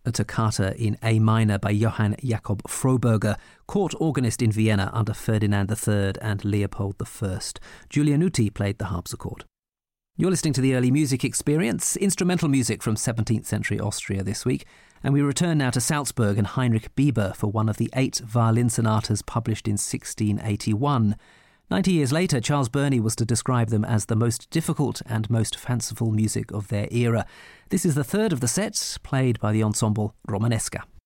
a toccata in A minor by Johann Jakob Froberger, court organist in Vienna under Ferdinand III and Leopold I. Giulia Nuti played the harpsichord. You're listening to the Early Music Experience, instrumental music from 17th century Austria this week, and we return now to Salzburg and Heinrich Bieber for one of the 8 violin sonatas published in 1681. 90 years later, Charles Burney was to describe them as the most difficult and most fanciful music of their era. This is the third of the sets, played by the ensemble Romanesca.